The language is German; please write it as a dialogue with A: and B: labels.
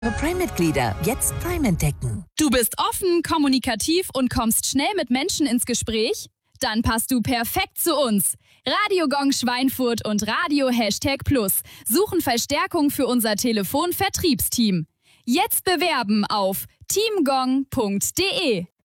A: Prime-Mitglieder jetzt Prime entdecken.
B: Du bist offen, kommunikativ und kommst schnell mit Menschen ins Gespräch? Dann passt du perfekt zu uns. Radio Gong Schweinfurt und Radio #Plus suchen Verstärkung für unser Telefonvertriebsteam. Jetzt bewerben auf teamgong.de.